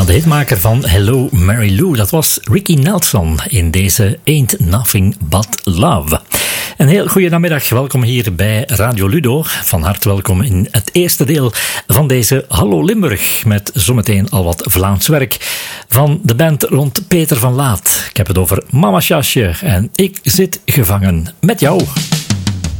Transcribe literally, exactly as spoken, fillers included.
Ja, de hitmaker van Hello Mary Lou, dat was Ricky Nelson in deze Ain't Nothing But Love. Een heel goede namiddag, welkom hier bij Radio Ludo. Van harte welkom in het eerste deel van deze Hallo Limburg, met zometeen al wat Vlaams werk van de band rond Peter van Laat. Ik heb het over Mama Sjasje en ik zit gevangen met jou.